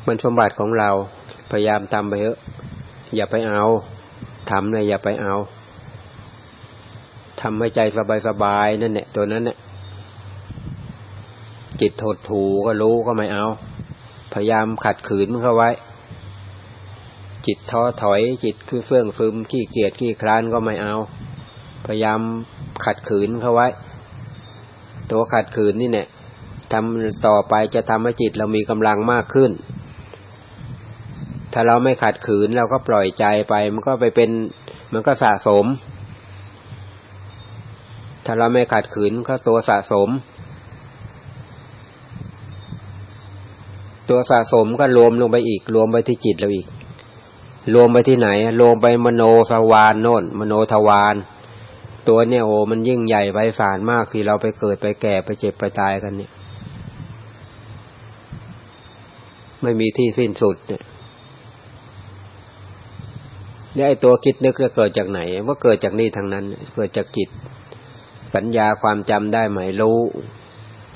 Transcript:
มันสมบัติของเราพยายามทำไปเถอะอย่าไปเอาทำเลยอย่าไปเอาทำให้ใจสบายๆนั่นแหละตัวนั้นเนี่ยจิตหดหู่ก็รู้ก็ไม่เอาพยายามขัดขืนมันเข้าไว้จิตท้อถอยจิตคือเฟื่องฟึมขี้เกียจขี้คร้านก็ไม่เอาพยายามขัดขืนเข้าไว้ตัวขัดขืนนี่เนี่ยทำต่อไปจะทำให้จิตเรามีกำลังมากขึ้นถ้าเราไม่ขัดขืนเราก็ปล่อยใจไปมันก็ไปเป็นมันก็สะสมถ้าเราไม่ขัดขืนก็ตัวสะสมก็รวมลงไปอีกรวมไปที่จิตเราอีกรวมไปที่ไหนรวมไปมโนทวารโน่นมโนทวารตัวเนี่ยโอ้มันยิ่งใหญ่ไพศาลมากที่เราไปเกิดไปแก่ไปเจ็บไปตายกันเนี่ยไม่มีที่สิ้นสุดเนี่ยไอ้ตัวคิดนึกจะเกิดจากไหนว่าเกิดจากนี่ทางนั้นเกิดจากจิตสัญญาความจำได้หมายรู้